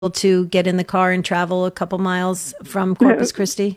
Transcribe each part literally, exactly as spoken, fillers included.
to get in the car and travel a couple miles from Corpus Christi?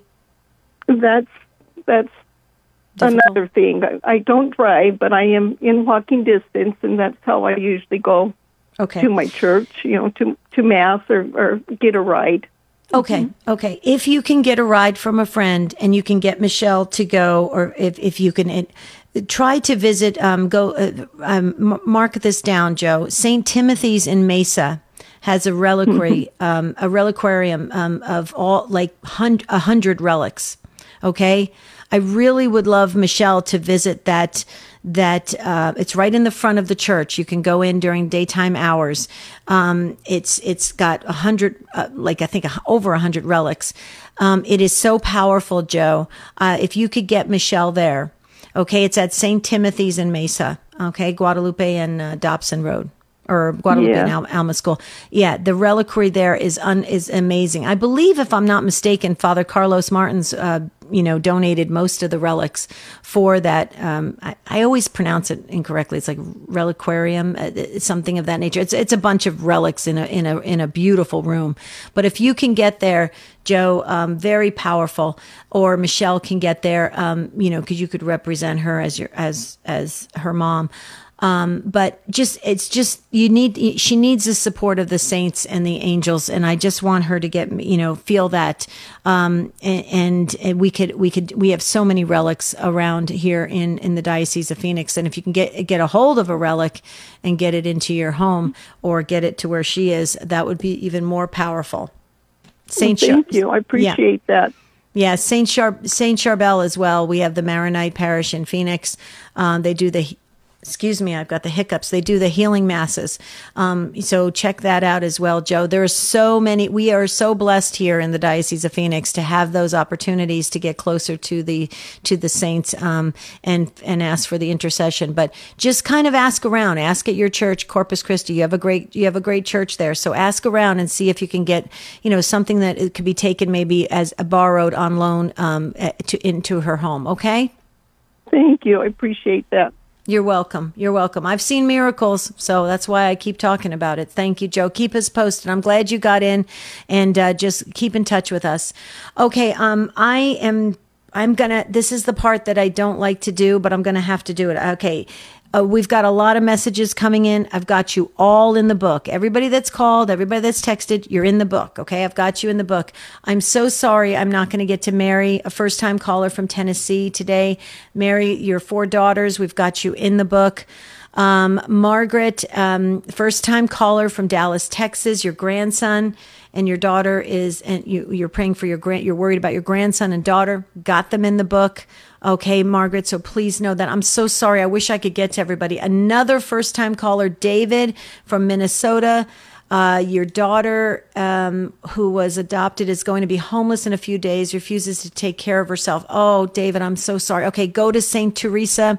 That's that's Difficult. Another thing. I, I don't drive, but I am in walking distance, and that's how I usually go okay. to my church, you know, to to mass or, or get a ride. Okay, mm-hmm. okay. If you can get a ride from a friend and you can get Michelle to go, or if, if you can it, try to visit, um, go, uh, um, mark this down, Joe. Saint Timothy's in Mesa has a reliquary, mm-hmm. um, a reliquarium um, of all, like a hundred relics. Okay. I really would love Michelle to visit that. That uh, it's right in the front of the church. You can go in during daytime hours. Um, it's it's got a hundred, uh, like I think over a hundred relics. Um, it is so powerful, Joe. Uh, if you could get Michelle there, okay. It's at Saint Timothy's in Mesa, okay, Guadalupe and uh, Dobson Road. Or Guadalupe yeah. and Al- Alma School. Yeah, the reliquary there is un- is amazing. I believe, if I'm not mistaken, Father Carlos Martins, uh, you know, donated most of the relics for that. Um, I, I always pronounce it incorrectly. It's like reliquarium, uh, something of that nature. It's it's a bunch of relics in a in a in a beautiful room. But if you can get there, Joe, um, very powerful. Or Michelle can get there, um, you know, because you could represent her as your as as her mom. Um, but just, it's just, you need, she needs the support of the saints and the angels. And I just want her to get, you know, feel that. Um, and, and we could, we could, we have so many relics around here in, in the Diocese of Phoenix. And if you can get, get a hold of a relic and get it into your home or get it to where she is, that would be even more powerful. Saint well, thank Char- you. I appreciate yeah. that. Yeah, Saint Char- Saint Charbel as well. We have the Maronite Parish in Phoenix. Um, they do the, Excuse me, I've got the hiccups. They do the healing masses. Um, so check that out as well, Joe. There are so many. We are so blessed here in the Diocese of Phoenix to have those opportunities to get closer to the to the saints um, and and ask for the intercession. But just kind of ask around. Ask at your church, Corpus Christi. You have a great you have a great church there. So ask around and see if you can get you know something that it could be taken maybe as a borrowed on loan um, to into her home. Okay. Thank you. I appreciate that. You're welcome. You're welcome. I've seen miracles, so that's why I keep talking about it. Thank you, Joe. Keep us posted. I'm glad you got in, and uh, just keep in touch with us. Okay, um, I am. I'm gonna. This is the part that I don't like to do, but I'm gonna have to do it. Okay. Uh, we've got a lot of messages coming in. I've got you all in the book. Everybody that's called, everybody that's texted, you're in the book. Okay. I've got you in the book. I'm so sorry. I'm not going to get to Mary, a first time caller from Tennessee today. Mary, your four daughters, we've got you in the book. Um, Margaret, um, first time caller from Dallas, Texas, your grandson and your daughter is, and you, you're praying for your grand, you're worried about your grandson and daughter, got them in the book. Okay, Margaret, so please know that I'm so sorry. I wish I could get to everybody. Another first time caller, David from Minnesota. Uh, your daughter, um, who was adopted, is going to be homeless in a few days, refuses to take care of herself. Oh, David, I'm so sorry. Okay, go to Saint Teresa.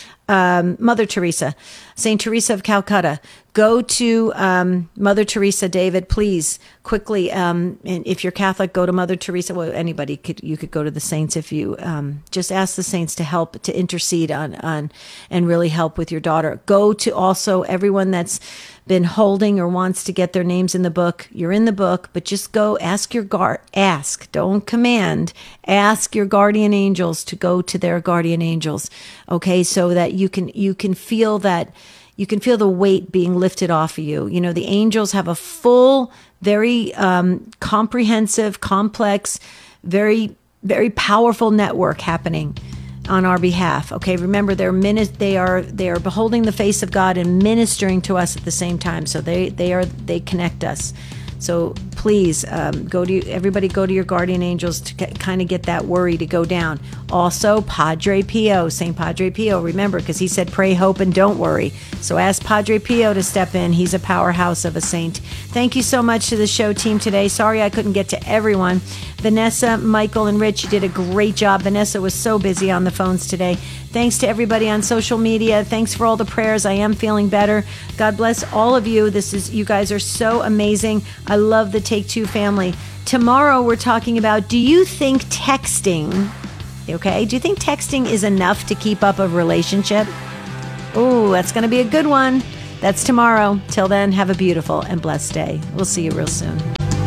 Um, Mother Teresa, Saint Teresa of Calcutta. Go to um, Mother Teresa, David, please, quickly. Um, and if you're Catholic, go to Mother Teresa. Well, anybody could, you could go to the saints if you um, just ask the saints to help, to intercede on, on, and really help with your daughter. Go to also everyone that's been holding or wants to get their names in the book. You're in the book, but just go ask your guard, ask, don't command, ask your guardian angels to go to their guardian angels. Okay. So that you can, you can feel that, you can feel the weight being lifted off of you. You know, the angels have a full, very um, comprehensive, complex, very, very powerful network happening on our behalf. Okay, remember they're min- they are they are beholding the face of God and ministering to us at the same time. So they they are they connect us. So please um, go to everybody go to your guardian angels to get, kind of get that worry to go down. Also, Padre Pio, Saint Padre Pio, remember, because he said pray, hope, and don't worry. So ask Padre Pio to step in. He's a powerhouse of a saint. Thank you so much to the show team today. Sorry I couldn't get to everyone. Vanessa, Michael, and Rich, you did a great job. Vanessa was so busy on the phones today. Thanks to everybody on social media. Thanks for all the prayers. I am feeling better. God bless all of you. This is, you guys are so amazing. I love the Take Two family. Tomorrow we're talking about, do you think texting, okay, do you think texting is enough to keep up a relationship? Oh, that's going to be a good one. That's tomorrow. Till then, have a beautiful and blessed day. We'll see you real soon.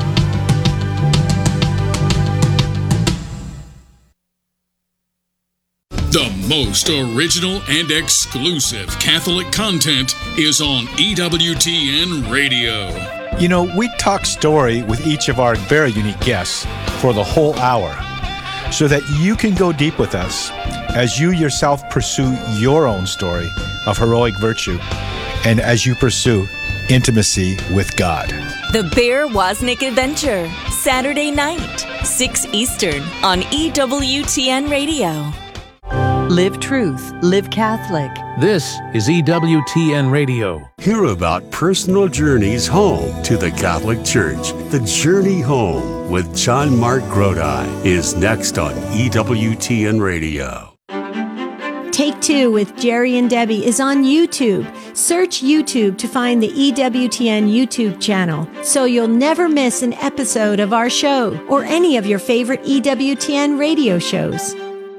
The most original and exclusive Catholic content is on E W T N Radio. You know, we talk story with each of our very unique guests for the whole hour so that you can go deep with us as you yourself pursue your own story of heroic virtue and as you pursue intimacy with God. The Bear Wozniak Adventure, Saturday night, six Eastern on E W T N Radio. Live truth, live Catholic. This is E W T N Radio. Hear about personal journeys home to the Catholic Church. The Journey Home with John Mark Grodi is next on E W T N Radio. Take Two with Jerry and Debbie is on YouTube. Search YouTube to find the E W T N YouTube channel so you'll never miss an episode of our show or any of your favorite E W T N radio shows.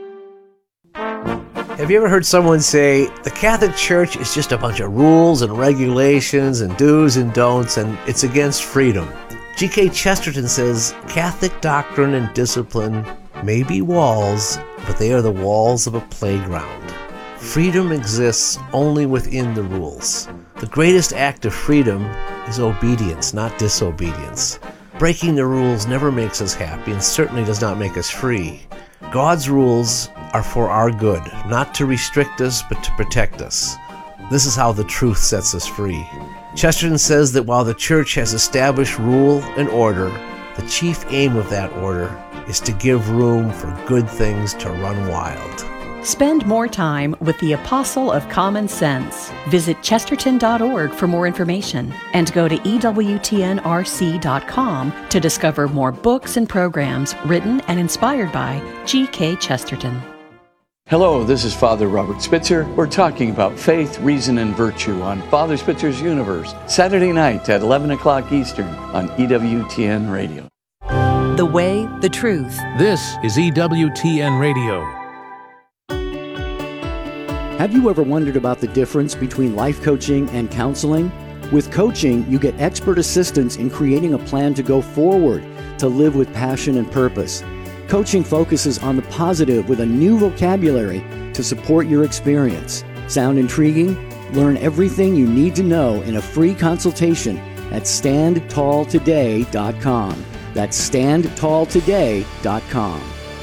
Have you ever heard someone say, the Catholic Church is just a bunch of rules and regulations and do's and don'ts, and it's against freedom? G K Chesterton says, Catholic doctrine and discipline may be walls, but they are the walls of a playground. Freedom exists only within the rules. The greatest act of freedom is obedience, not disobedience. Breaking the rules never makes us happy and certainly does not make us free. God's rules are for our good, not to restrict us, but to protect us. This is how the truth sets us free. Chesterton says that while the Church has established rule and order, the chief aim of that order is to give room for good things to run wild. Spend more time with the Apostle of Common Sense. Visit chesterton dot org for more information and go to E W T N R C dot com to discover more books and programs written and inspired by G K Chesterton. Hello, this is Father Robert Spitzer. We're talking about faith, reason, and virtue on Father Spitzer's Universe, Saturday night at eleven o'clock Eastern on E W T N Radio. The way, the truth. This is E W T N Radio. Have you ever wondered about the difference between life coaching and counseling? With coaching, you get expert assistance in creating a plan to go forward, to live with passion and purpose. Coaching focuses on the positive with a new vocabulary to support your experience. Sound intriguing? Learn everything you need to know in a free consultation at stand tall today dot com. That's stand tall today dot com.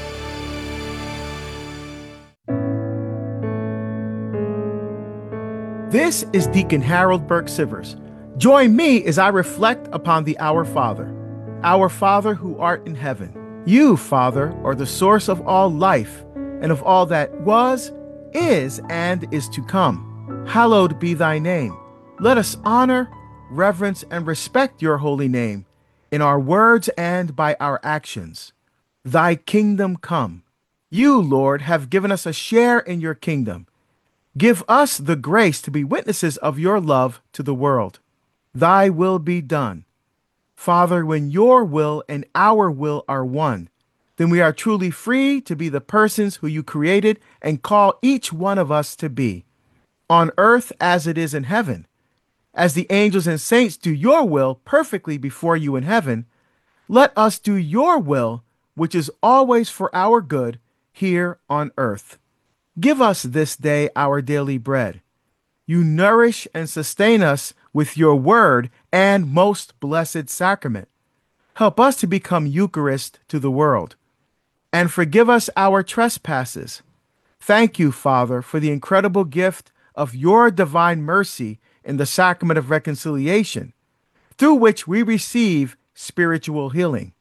This is Deacon Harold Burke Sivers. Join me as I reflect upon the Our Father. Our Father who art in heaven. You, Father, are the source of all life and of all that was, is, and is to come. Hallowed be thy name. Let us honor, reverence, and respect your holy name in our words and by our actions. Thy kingdom come. You, Lord, have given us a share in your kingdom. Give us the grace to be witnesses of your love to the world. Thy will be done. Father, when your will and our will are one, then we are truly free to be the persons who you created and call each one of us to be, on earth as it is in heaven. As the angels and saints do your will perfectly before you in heaven, let us do your will, which is always for our good, here on earth. Give us this day our daily bread. You nourish and sustain us with your word and most blessed sacrament. Help us to become Eucharist to the world. And forgive us our trespasses. Thank you, Father, for the incredible gift of your divine mercy in the sacrament of reconciliation, through which we receive spiritual healing.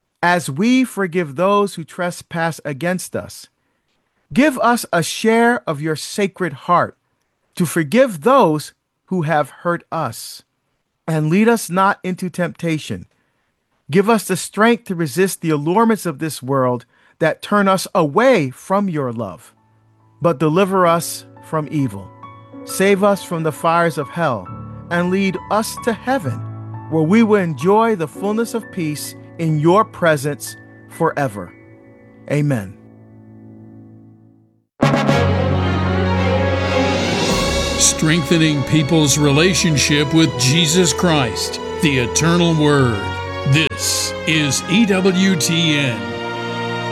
As we forgive those who trespass against us, give us a share of your sacred heart to forgive those who have hurt us. And lead us not into temptation. Give us the strength to resist the allurements of this world that turn us away from your love. But deliver us from evil. Save us from the fires of hell, and lead us to heaven, where we will enjoy the fullness of peace in your presence forever. Amen. strengthening people's relationship with Jesus Christ, the eternal Word. This is E W T N.